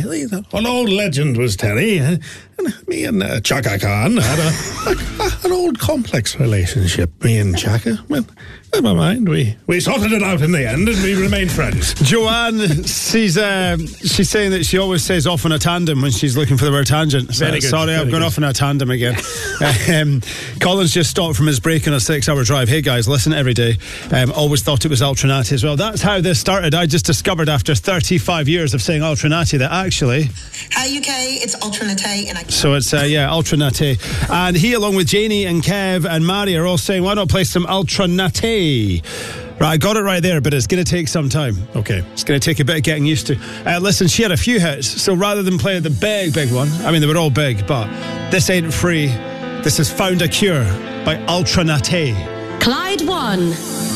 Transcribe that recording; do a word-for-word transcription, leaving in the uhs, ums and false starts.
an old legend was Terry. And me and uh, Chaka Khan had a, a, an old complex relationship, me and Chaka. Well, never mind, we, we sorted it out in the end and we remained friends. Joanne, she's uh, she's saying that she always says off on a tandem when she's looking for the word tangent. So, Very good. Sorry, Very I've gone good. off on a tandem again. um, Colin's just stopped from his break on a six-hour drive. Hey guys, listen every day. Um, always thought it was Ultra Natty as well. That's how this started. I just discovered after thirty-five years of saying Ultra Natty that actually... Hi U K, it's Ultra Natty and I... So it's, uh, yeah, Ultra Natty. And he, along with Janie and Kev and Mary, are all saying, why not play some Ultra Natty? Right, I got it right there, but it's going to take some time. Okay. It's going to take a bit of getting used to. Uh, listen, she had a few hits, so rather than play the big, big one, I mean, they were all big, but this ain't free. This is Found a Cure by Ultra Natty. Clyde one.